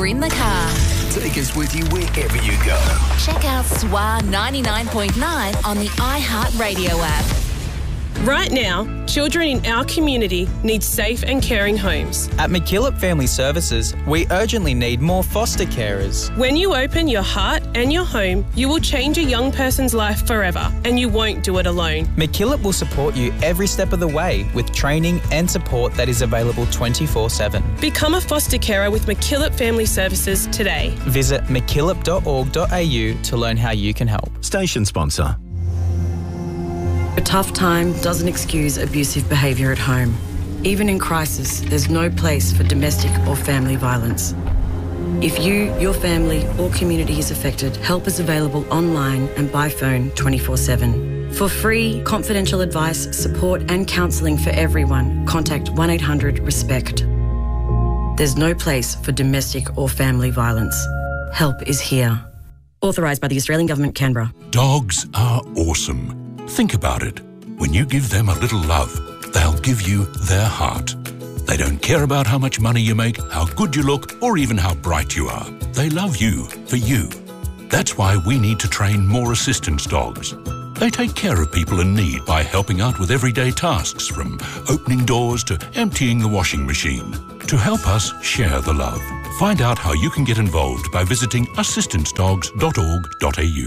or in the car. Take us with you wherever you go. Check out SWA 99.9 on the iHeartRadio app. Right now, children in our community need safe and caring homes. At McKillop Family Services, we urgently need more foster carers. When you open your heart and your home, you will change a young person's life forever, and you won't do it alone. McKillop will support you every step of the way with training and support that is available 24/7. Become a foster carer with McKillop Family Services today. Visit mckillop.org.au to learn how you can help. Station sponsor. A tough time doesn't excuse abusive behaviour at home. Even in crisis, there's no place for domestic or family violence. If you, your family or community is affected, help is available online and by phone 24/7. For free, confidential advice, support and counselling for everyone, contact 1800-RESPECT. There's no place for domestic or family violence. Help is here. Authorised by the Australian Government, Canberra. Dogs are awesome. Think about it. When you give them a little love, they'll give you their heart. They don't care about how much money you make, how good you look, or even how bright you are. They love you for you. That's why we need to train more assistance dogs. They take care of people in need by helping out with everyday tasks, from opening doors to emptying the washing machine. To help us share the love, find out how you can get involved by visiting assistancedogs.org.au.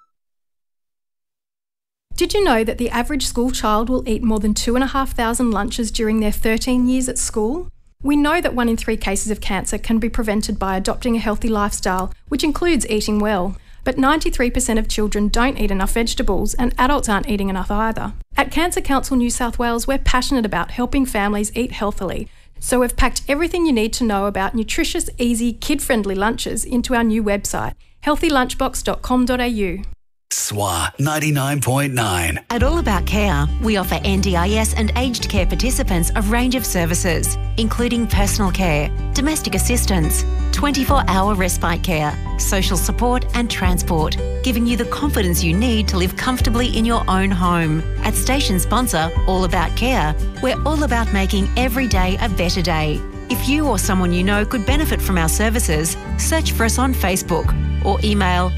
Did you know that the average school child will eat more than 2,500 lunches during their 13 years at school? We know that 1 in 3 cases of cancer can be prevented by adopting a healthy lifestyle, which includes eating well. But 93% of children don't eat enough vegetables, and adults aren't eating enough either. At Cancer Council New South Wales, we're passionate about helping families eat healthily. So we've packed everything you need to know about nutritious, easy, kid-friendly lunches into our new website, healthylunchbox.com.au. SWA 99.9. At All About Care, we offer NDIS and aged care participants a range of services, including personal care, domestic assistance, 24-hour respite care, social support and transport, giving you the confidence you need to live comfortably in your own home. At station sponsor All About Care, we're all about making every day a better day. If you or someone you know could benefit from our services, search for us on Facebook or email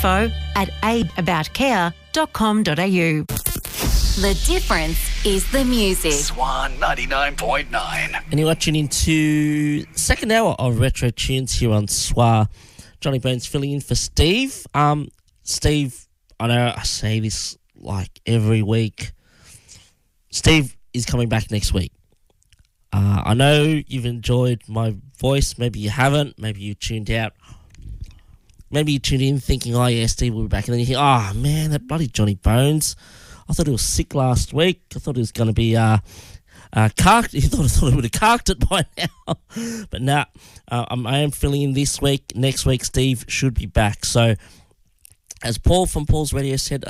info@aidaboutcare.com.au. The difference is the music. SWA 99.9. And you're watching into second hour of Retro Tunes here on SWA. Johnny Bones filling in for Steve. Steve, I know I say this like every week. Steve is coming back next week. I know you've enjoyed my voice. Maybe you haven't. Maybe you tuned out. Maybe you tuned in thinking, oh, yeah, Steve will be back. And then you think, oh, man, that bloody Johnny Bones. I thought he was sick last week. I thought he was going to be carked. I thought he would have carked it by now. But no, I am filling in this week. Next week, Steve should be back. So, as Paul from Paul's Radio said,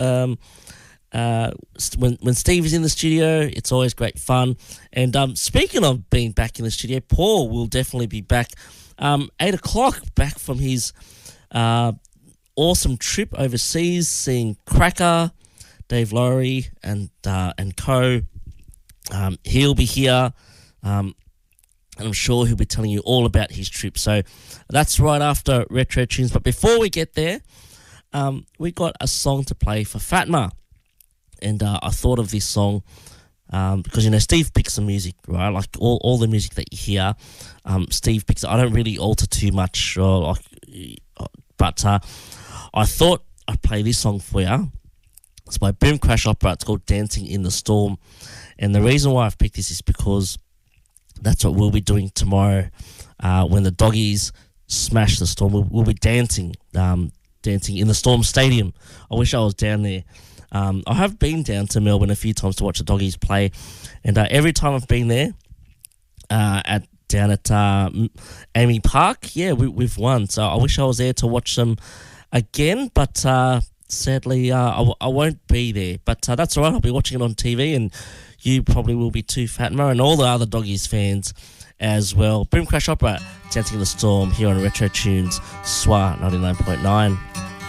when Steve is in the studio, it's always great fun. And speaking of being back in the studio, Paul will definitely be back 8 o'clock, back from his awesome trip overseas, seeing Cracker, Dave Lowry, and co. He'll be here, and I'm sure he'll be telling you all about his trip. So that's right after Retro Tunes. But before we get there, we got a song to play for Fatma. And I thought of this song because, Steve picks the music, right? Like all the music that you hear, Steve picks it. I don't really alter too much, but I thought I'd play this song for you. It's by Boom Crash Opera. It's called Dancing in the Storm. And the reason why I've picked this is because that's what we'll be doing tomorrow when the Doggies smash the Storm. We'll be dancing in the Storm Stadium. I wish I was down there. I have been down to Melbourne a few times to watch the Doggies play, and every time I've been there, down at Amy Park, yeah, we've won. So I wish I was there to watch them again, but sadly I won't be there. But that's all right. I'll be watching it on TV, and you probably will be too, Fatma, and all the other Doggies fans as well. Boom Crash Opera, Dancing in the Storm here on Retro Tunes, SWA 99.9.